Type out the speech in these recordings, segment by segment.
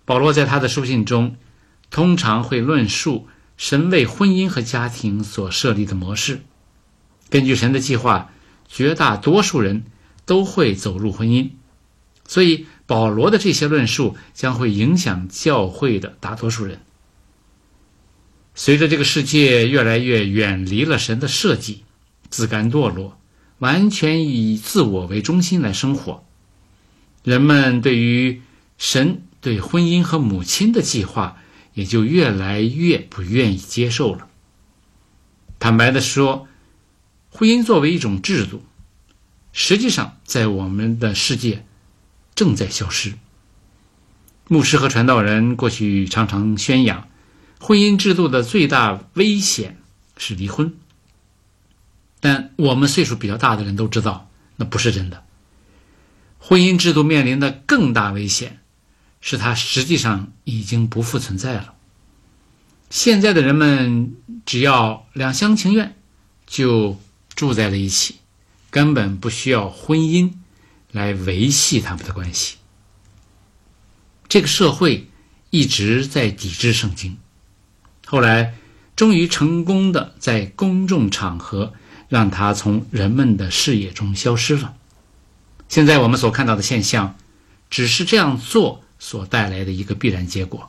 保罗在他的书信中通常会论述神为婚姻和家庭所设立的模式。根据神的计划，绝大多数人都会走入婚姻，所以保罗的这些论述将会影响教会的大多数人。随着这个世界越来越远离了神的设计，自甘堕落，完全以自我为中心来生活，人们对于神对婚姻和母亲的计划也就越来越不愿意接受了。坦白地说，婚姻作为一种制度，实际上在我们的世界正在消失。牧师和传道人过去常常宣扬，婚姻制度的最大危险是离婚。但我们岁数比较大的人都知道，那不是真的。婚姻制度面临的更大危险是它实际上已经不复存在了。现在的人们只要两厢情愿就住在了一起，根本不需要婚姻来维系他们的关系。这个社会一直在抵制圣经，后来终于成功的在公众场合让它从人们的视野中消失了。现在我们所看到的现象只是这样做所带来的一个必然结果。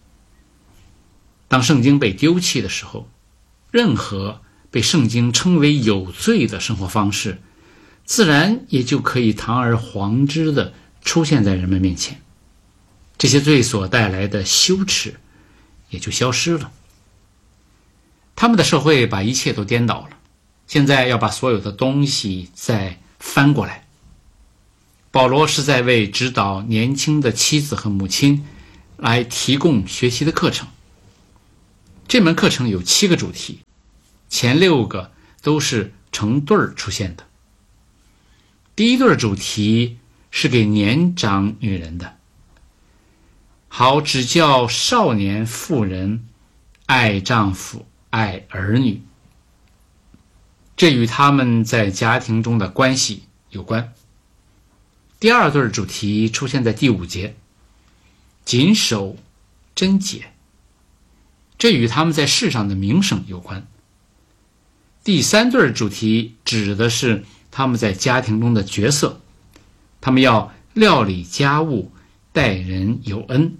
当圣经被丢弃的时候，任何被圣经称为有罪的生活方式自然也就可以堂而皇之地出现在人们面前，这些罪所带来的羞耻也就消失了。他们的社会把一切都颠倒了，现在要把所有的东西再翻过来。保罗是在为指导年轻的妻子和母亲来提供学习的课程。这门课程有7个主题，前6个都是成对儿出现的。第一对主题是给年长女人的，好指教少年妇人爱丈夫爱儿女，这与他们在家庭中的关系有关。第二对主题出现在第5节，谨守贞洁，这与他们在世上的名声有关。第3对主题指的是他们在家庭中的角色，他们要料理家务，待人有恩。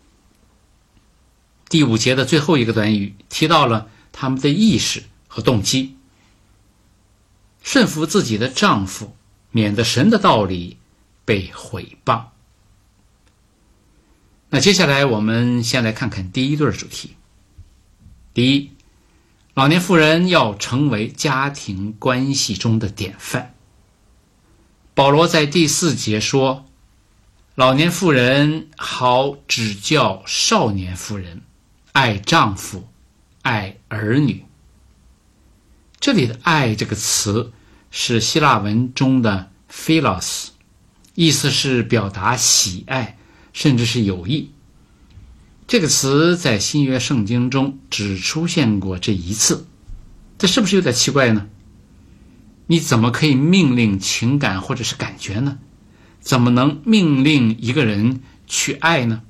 第5节的最后一个短语提到了他们的意识和动机，顺服自己的丈夫，免得神的道理被毁谤。那接下来我们先来看看第一对主题。第一，老年妇人要成为家庭关系中的典范。保罗在第4节说，老年妇人好指教少年妇人，爱丈夫，爱儿女。这里的爱这个词是希腊文中的 philos， 意思是表达喜爱，甚至是友谊。这个词在新约圣经中只出现过这一次，这是不是有点奇怪呢？你怎么可以命令情感或者是感觉呢？怎么能命令一个人去爱呢？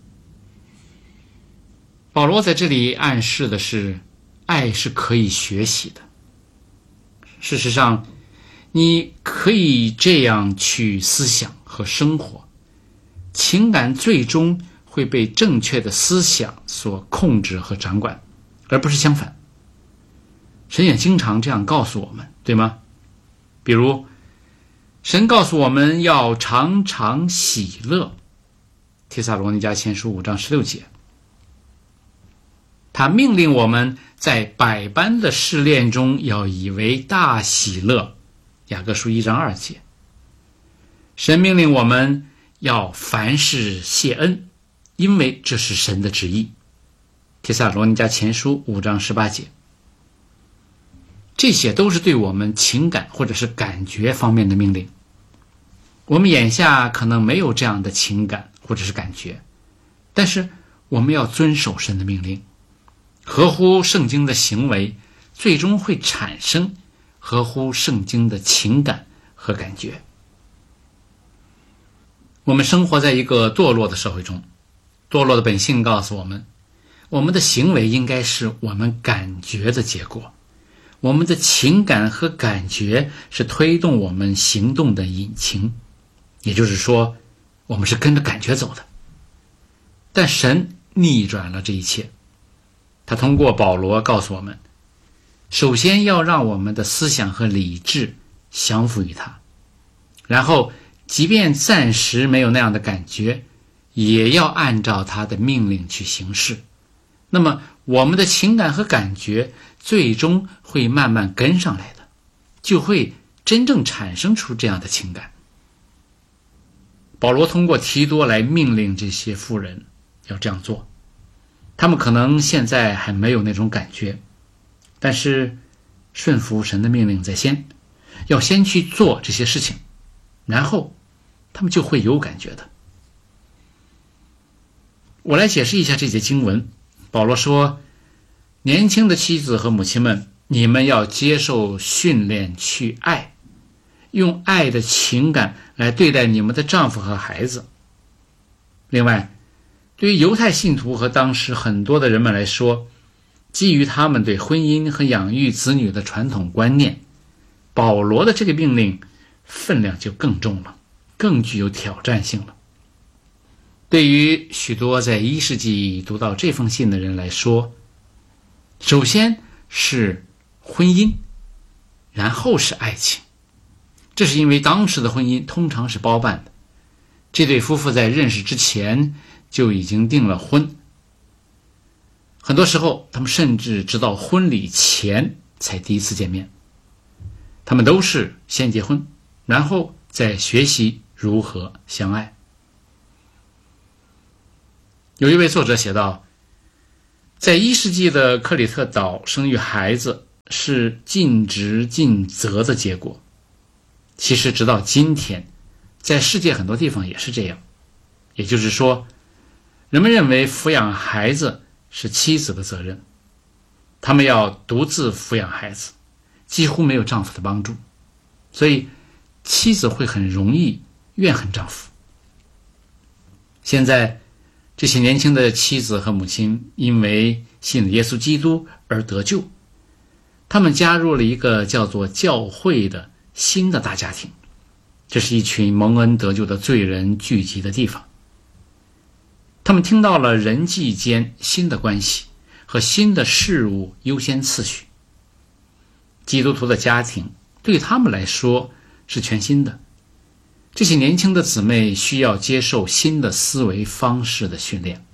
保罗在这里暗示的是，爱是可以学习的。事实上，你可以这样去思想和生活，情感最终会被正确的思想所控制和掌管，而不是相反。神也经常这样告诉我们，对吗？比如神告诉我们要常常喜乐，帖撒罗尼迦前书5章16节。他命令我们在百般的试炼中要以为大喜乐，雅各书1章2节。神命令我们要凡事谢恩，因为这是神的旨意，帖撒罗尼迦前书5章18节。这些都是对我们情感或者是感觉方面的命令。我们眼下可能没有这样的情感或者是感觉，但是我们要遵守神的命令，合乎圣经的行为最终会产生合乎圣经的情感和感觉。我们生活在一个堕落的社会中， 堕落的本性告诉我们，我们的行为应该是我们感觉的结果，我们的情感和感觉是推动我们行动的引擎，也就是说，我们是跟着感觉走的。但神逆转了这一切，他通过保罗告诉我们，首先要让我们的思想和理智降服于他，然后即便暂时没有那样的感觉，也要按照他的命令去行事。那么我们的情感和感觉最终会慢慢跟上来的，就会真正产生出这样的情感。保罗通过提多来命令这些妇人要这样做，他们可能现在还没有那种感觉，但是顺服神的命令在先，要先去做这些事情，然后他们就会有感觉的。我来解释一下这节经文。保罗说，年轻的妻子和母亲们，你们要接受训练去爱，用爱的情感来对待你们的丈夫和孩子。另外，对于犹太信徒和当时很多的人们来说，基于他们对婚姻和养育子女的传统观念，保罗的这个命令分量就更重了，更具有挑战性了。对于许多在1世纪读到这封信的人来说，首先是婚姻，然后是爱情。这是因为当时的婚姻通常是包办的，这对夫妇在认识之前就已经订了婚，很多时候他们甚至直到婚礼前才第一次见面。他们都是先结婚，然后再学习如何相爱。有一位作者写道，在1世纪的克里特岛生育孩子是尽职尽责的结果。其实直到今天，在世界很多地方也是这样。也就是说，人们认为抚养孩子是妻子的责任，他们要独自抚养孩子，几乎没有丈夫的帮助，所以妻子会很容易怨恨丈夫。现在这些年轻的妻子和母亲因为信了耶稣基督而得救，他们加入了一个叫做教会的新的大家庭，这是一群蒙恩得救的罪人聚集的地方。他们听到了人际间新的关系和新的事物优先次序。基督徒的家庭对他们来说是全新的，这些年轻的姊妹需要接受新的思维方式的训练。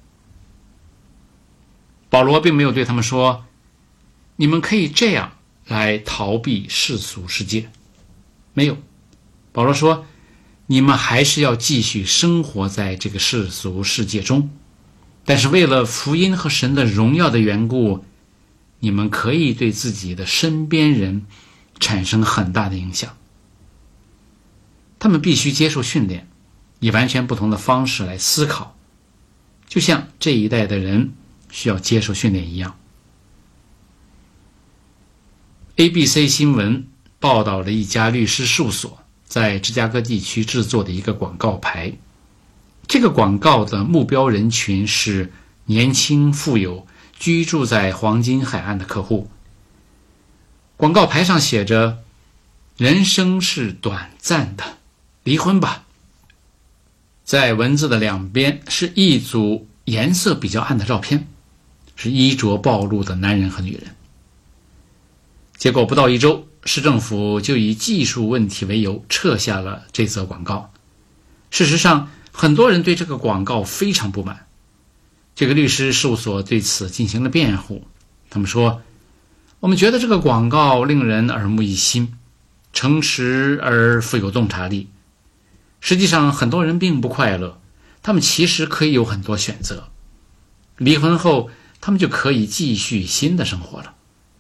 保罗并没有对他们说，你们可以这样来逃避世俗世界，没有。保罗说，你们还是要继续生活在这个世俗世界中，但是为了福音和神的荣耀的缘故，你们可以对自己的身边人产生很大的影响。他们必须接受训练，以完全不同的方式来思考，就像这一代的人需要接受训练一样。ABC 新闻报道了一家律师事务所在芝加哥地区制作的一个广告牌。这个广告的目标人群是年轻富有居住在黄金海岸的客户。广告牌上写着，人生是短暂的，离婚吧。在文字的两边是一组颜色比较暗的照片，是衣着暴露的男人和女人。结果不到1周，市政府就以技术问题为由撤下了这则广告。事实上，很多人对这个广告非常不满。这个律师事务所对此进行了辩护，他们说，我们觉得这个广告令人耳目一新，诚实而富有洞察力。实际上很多人并不快乐，他们其实可以有很多选择，离婚后他们就可以继续新的生活了。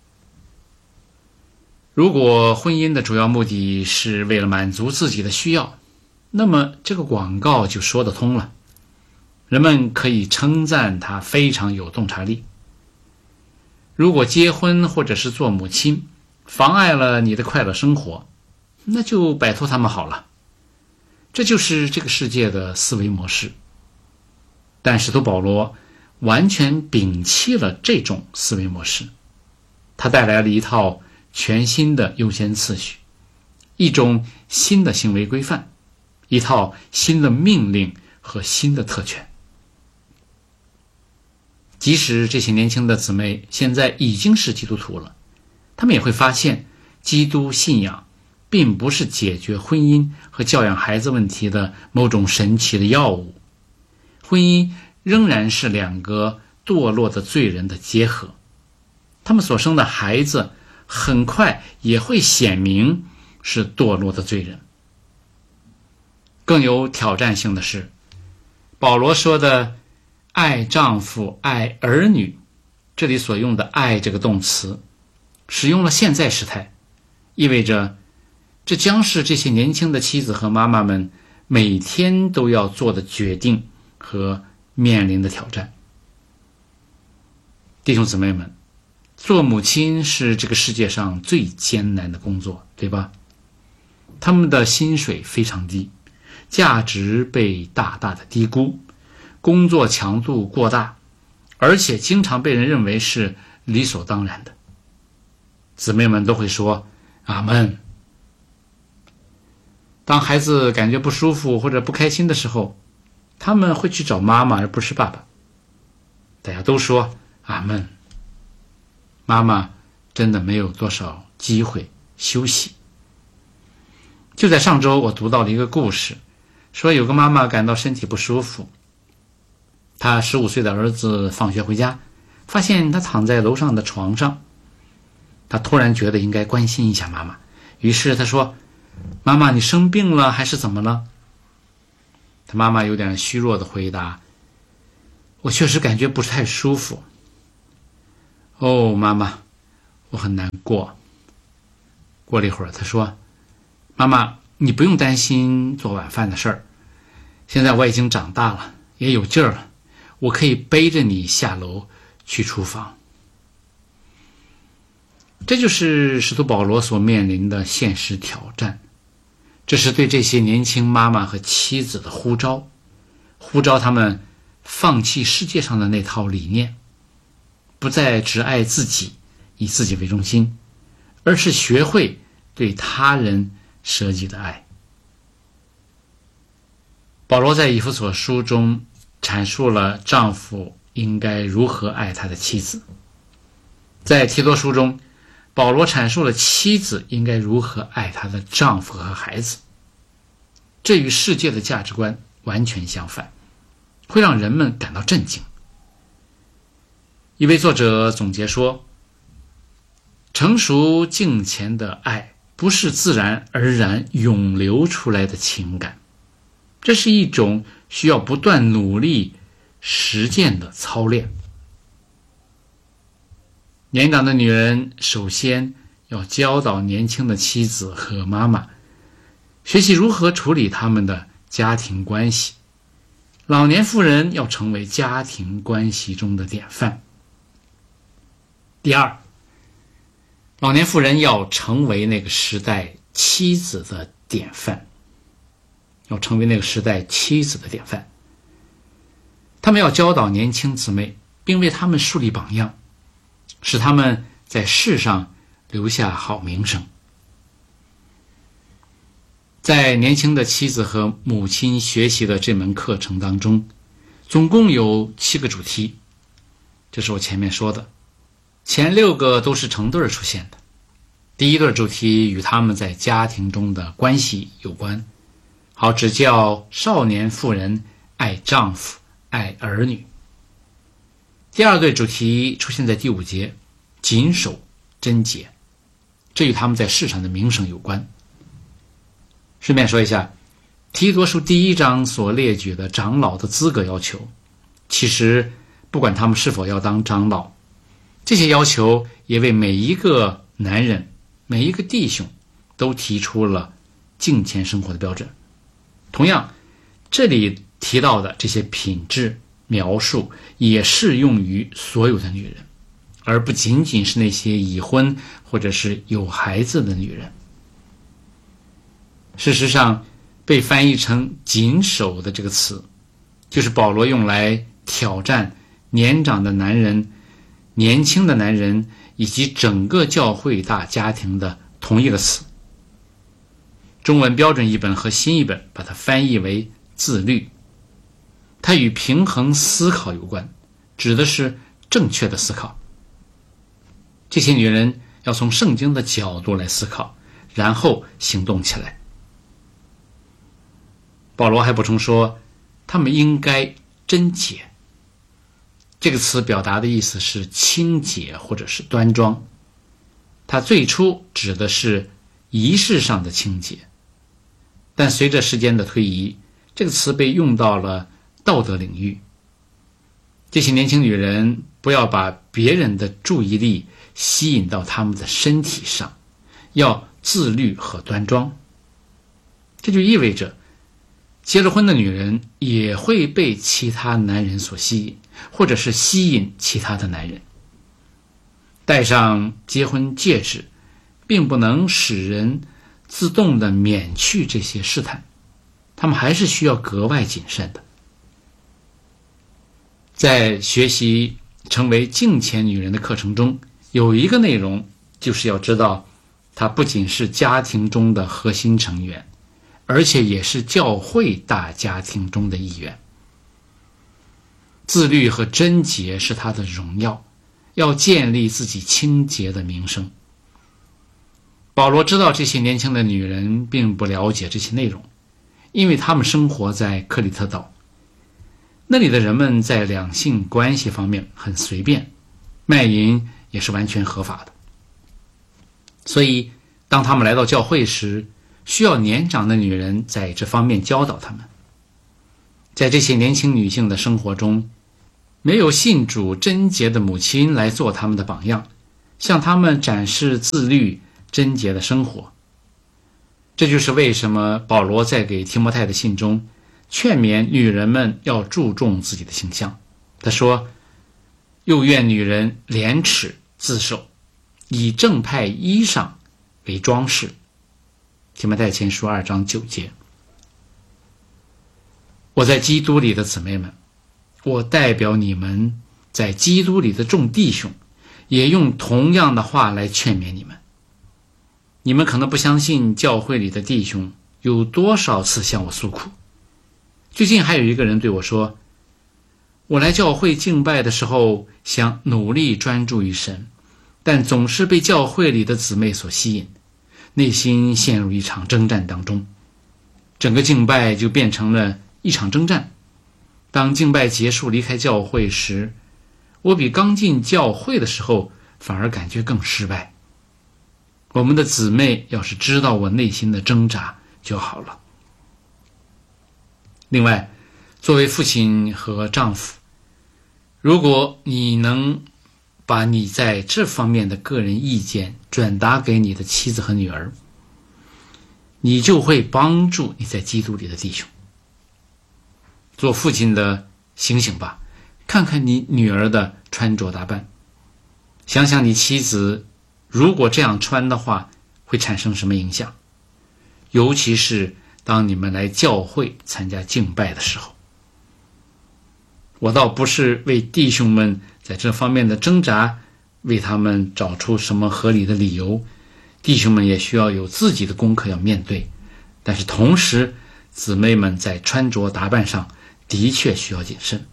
如果婚姻的主要目的是为了满足自己的需要，那么这个广告就说得通了，人们可以称赞它非常有洞察力。如果结婚或者是做母亲妨碍了你的快乐生活，那就摆脱他们好了。这就是这个世界的思维模式。 但使徒保罗完全摒弃了这种思维模式，他带来了一套全新的优先次序，一种新的行为规范，一套新的命令和新的特权。即使这些年轻的姊妹现在已经是基督徒了，他们也会发现基督信仰并不是解决婚姻和教养孩子问题的某种神奇的药物，婚姻仍然是两个堕落的罪人的结合，他们所生的孩子很快也会显明是堕落的罪人。更有挑战性的是，保罗说的爱丈夫、爱儿女，这里所用的爱这个动词使用了现在时态，意味着这将是这些年轻的妻子和妈妈们每天都要做的决定和面临的挑战。弟兄姊妹们，做母亲是这个世界上最艰难的工作，对吧？他们的薪水非常低，价值被大大的低估，工作强度过大，而且经常被人认为是理所当然的。姊妹们都会说阿们。当孩子感觉不舒服或者不开心的时候，他们会去找妈妈而不是爸爸。大家都说阿们。妈妈真的没有多少机会休息。就在上周，我读到了一个故事，说有个妈妈感到身体不舒服，她15岁的儿子放学回家，发现他躺在楼上的床上，他突然觉得应该关心一下妈妈，于是他说，妈妈，你生病了还是怎么了？他妈妈有点虚弱的回答，我确实感觉不是太舒服。哦，妈妈，我很难过。过了一会儿，他说，妈妈，你不用担心做晚饭的事儿，现在我已经长大了，也有劲儿了，我可以背着你下楼去厨房。这就是使徒保罗所面临的现实挑战，这是对这些年轻妈妈和妻子的呼召，呼召他们放弃世界上的那套理念，不再只爱自己，以自己为中心，而是学会对他人舍己的爱。保罗在以弗所书中阐述了丈夫应该如何爱他的妻子，在提多书中，保罗阐述了妻子应该如何爱她的丈夫和孩子。这与世界的价值观完全相反，会让人们感到震惊。一位作者总结说，成熟敬虔的爱不是自然而然涌流出来的情感，这是一种需要不断努力实践的操练。年长的女人首先要教导年轻的妻子和妈妈，学习如何处理他们的家庭关系。老年妇人要成为家庭关系中的典范。第二，老年妇人要成为那个时代妻子的典范，要成为那个时代妻子的典范。他们要教导年轻姊妹，并为他们树立榜样，使他们在世上留下好名声。在年轻的妻子和母亲学习的这门课程当中，总共有7个主题，这是我前面说的，前6个都是成对出现的。第一对主题与他们在家庭中的关系有关，好指教少年妇人爱丈夫、爱儿女。第二对主题出现在第5节，谨守贞洁，这与他们在世上的名声有关。顺便说一下，提多书第1章所列举的长老的资格要求，其实不管他们是否要当长老，这些要求也为每一个男人、每一个弟兄都提出了敬虔生活的标准。同样，这里提到的这些品质描述也适用于所有的女人，而不仅仅是那些已婚或者是有孩子的女人。事实上，被翻译成谨守的这个词，就是保罗用来挑战年长的男人、年轻的男人以及整个教会大家庭的同一个词。中文标准译本和新译本把它翻译为自律，它与平衡思考有关，指的是正确的思考。这些女人要从圣经的角度来思考，然后行动起来。保罗还补充说，她们应该贞洁。这个词表达的意思是清洁或者是端庄，它最初指的是仪式上的清洁，但随着时间的推移，这个词被用到了道德领域。这些年轻女人不要把别人的注意力吸引到她们的身体上，要自律和端庄。这就意味着结了婚的女人也会被其他男人所吸引，或者是吸引其他的男人。戴上结婚戒指并不能使人自动地免去这些试探，他们还是需要格外谨慎的。在学习成为敬虔女人的课程中，有一个内容就是要知道，她不仅是家庭中的核心成员，而且也是教会大家庭中的一员。自律和贞洁是她的荣耀，要建立自己清洁的名声。保罗知道这些年轻的女人并不了解这些内容，因为她们生活在克里特岛，那里的人们在两性关系方面很随便，卖淫也是完全合法的。所以当他们来到教会时，需要年长的女人在这方面教导他们。在这些年轻女性的生活中，没有信主贞洁的母亲来做他们的榜样，向他们展示自律贞洁的生活。这就是为什么保罗在给提摩太的信中劝勉女人们要注重自己的形象。他说，又愿女人廉耻自守，以正派衣裳为装饰。提摩太前书2章9节。我在基督里的姊妹们，我代表你们在基督里的众弟兄，也用同样的话来劝勉你们。你们可能不相信教会里的弟兄有多少次向我诉苦。最近还有一个人对我说，我来教会敬拜的时候想努力专注于神，但总是被教会里的姊妹所吸引，内心陷入一场征战当中，整个敬拜就变成了一场征战。当敬拜结束离开教会时，我比刚进教会的时候反而感觉更失败。我们的姊妹要是知道我内心的挣扎就好了。另外，作为父亲和丈夫，如果你能把你在这方面的个人意见转达给你的妻子和女儿，你就会帮助你在基督里的弟兄。做父亲的醒醒吧，看看你女儿的穿着打扮，想想你妻子如果这样穿的话会产生什么影响，尤其是当你们来教会参加敬拜的时候。我倒不是为弟兄们在这方面的挣扎为他们找出什么合理的理由，弟兄们也需要有自己的功课要面对，但是同时姊妹们在穿着打扮上的确需要谨慎。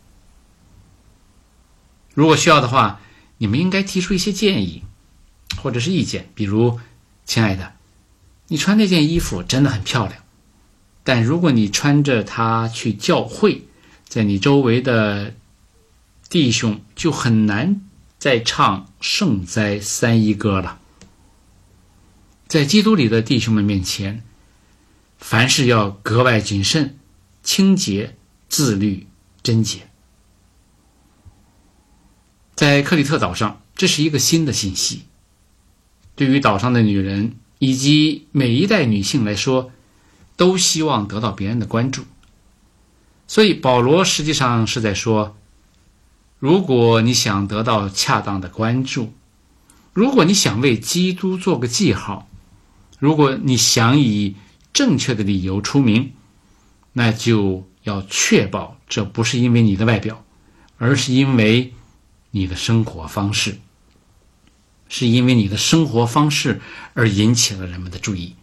如果需要的话，你们应该提出一些建议或者是意见，比如，亲爱的，你穿那件衣服真的很漂亮，但如果你穿着它去教会，在你周围的弟兄就很难再唱圣哉三一歌了。在基督里的弟兄们面前，凡事要格外谨慎、清洁、自律、贞洁。在克里特岛上，这是一个新的信息。对于岛上的女人以及每一代女性来说，都希望得到别人的关注。所以保罗实际上是在说，如果你想得到恰当的关注，如果你想为基督做个记号，如果你想以正确的理由出名，那就要确保这不是因为你的外表， 而是因为你的生活方式，是因为你的生活方式而引起了人们的注意。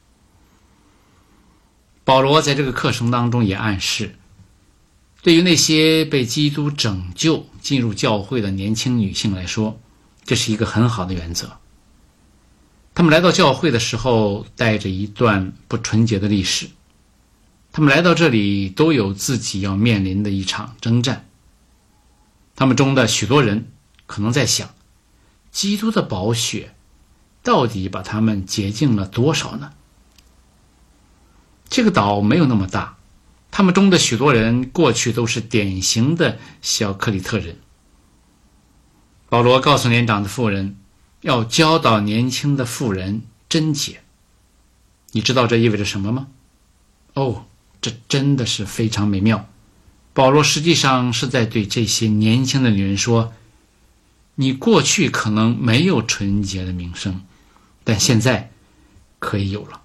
保罗在这个课程当中也暗示，对于那些被基督拯救进入教会的年轻女性来说，这是一个很好的原则。他们来到教会的时候带着一段不纯洁的历史，他们来到这里都有自己要面临的一场征战。他们中的许多人可能在想，基督的宝血到底把他们洁净了多少呢？这个岛没有那么大，他们中的许多人过去都是典型的小克里特人。保罗告诉年长的妇人，要教导年轻的妇人贞洁。你知道这意味着什么吗？这真的是非常美妙。保罗实际上是在对这些年轻的女人说，你过去可能没有纯洁的名声，但现在可以有了。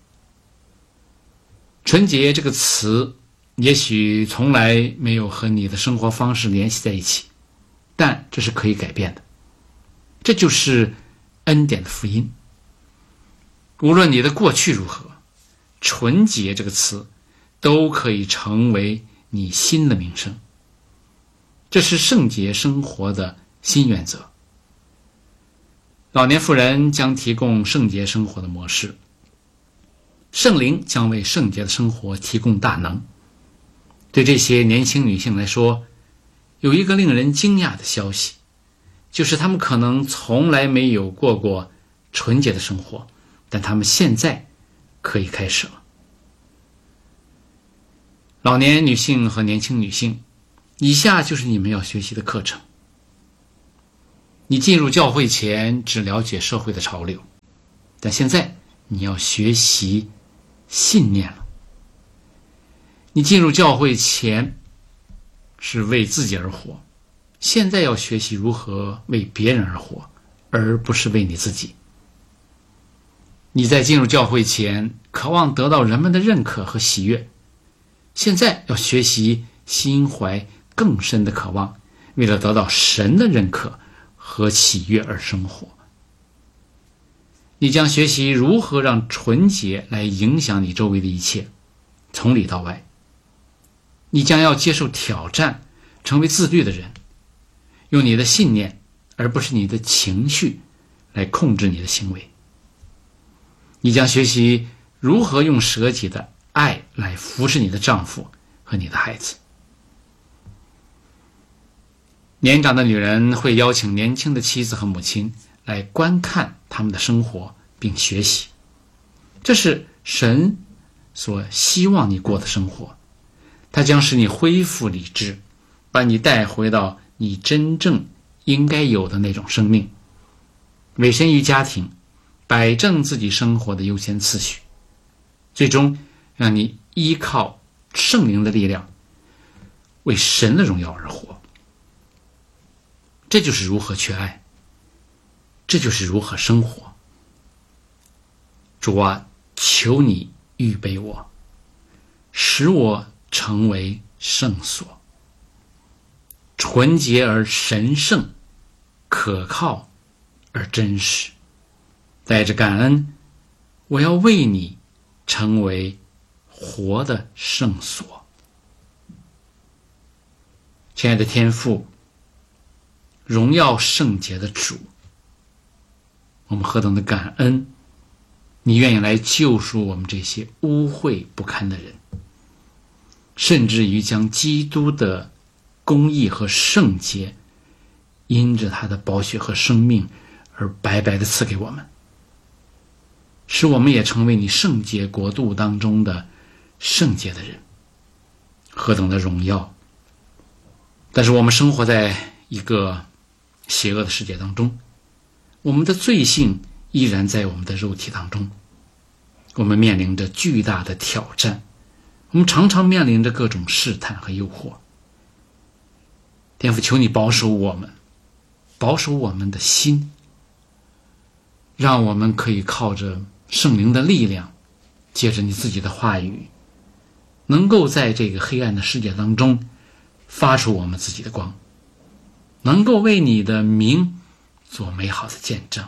纯洁这个词也许从来没有和你的生活方式联系在一起，但这是可以改变的。这就是恩典的福音。无论你的过去如何，纯洁这个词都可以成为你新的名声。这是圣洁生活的新原则。老年妇人将提供圣洁生活的模式，圣灵将为圣洁的生活提供大能。对这些年轻女性来说，有一个令人惊讶的消息，就是她们可能从来没有过纯洁的生活，但她们现在可以开始了。老年女性和年轻女性，以下就是你们要学习的课程。你进入教会前只了解社会的潮流，但现在你要学习信念了。你进入教会前是为自己而活，现在要学习如何为别人而活，而不是为你自己。你在进入教会前渴望得到人们的认可和喜悦，现在要学习心怀更深的渴望，为了得到神的认可和喜悦而生活。你将学习如何让纯洁来影响你周围的一切，从里到外。你将要接受挑战，成为自律的人，用你的信念而不是你的情绪来控制你的行为。你将学习如何用舍己的爱来服侍你的丈夫和你的孩子。年长的女人会邀请年轻的妻子和母亲来观看他们的生活并学习，这是神所希望你过的生活。它将使你恢复理智，把你带回到你真正应该有的那种生命，委身于家庭，摆正自己生活的优先次序，最终让你依靠圣灵的力量，为神的荣耀而活。这就是如何去爱，这就是如何生活。主啊，求你预备我，使我成为圣所，纯洁而神圣，可靠而真实。带着感恩，我要为你成为活的圣所。亲爱的天父，荣耀圣洁的主，我们何等的感恩，你愿意来救赎我们这些污秽不堪的人，甚至于将基督的公义和圣洁因着他的宝血和生命而白白的赐给我们，使我们也成为你圣洁国度当中的圣洁的人，何等的荣耀。但是我们生活在一个邪恶的世界当中，我们的罪性依然在我们的肉体当中，我们面临着巨大的挑战，我们常常面临着各种试探和诱惑。天父，求你保守我们，保守我们的心，让我们可以靠着圣灵的力量，借着你自己的话语，能够在这个黑暗的世界当中发出我们自己的光， 能够为你的名做美好的见证。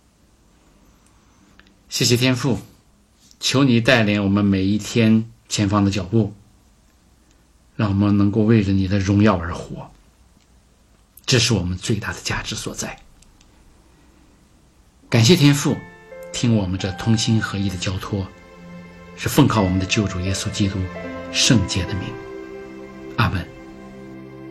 谢谢天父，求你带领我们每一天前方的脚步，让我们能够为着你的荣耀而活，这是我们最大的价值所在。感谢天父，听我们这同心合一的交托，是奉靠我们的救主耶稣基督圣洁的名，阿们。